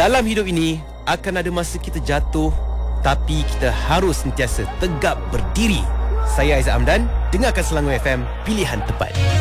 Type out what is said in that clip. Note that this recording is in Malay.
Dalam hidup ini akan ada masa kita jatuh, tapi kita harus sentiasa tegap berdiri. Saya Aizat Amdan. Dengarkan Selangor FM, pilihan tepat.